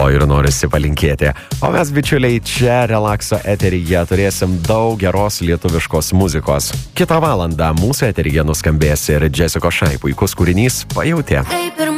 ir norisi palinkėti. O mes, bičiuliai, čia Relakso eteryje turėsim daug geros lietuviškos muzikos. Kitą valandą mūsų eteryje nuskambės ir Jessica Shy puikus kūrinys Pajautė.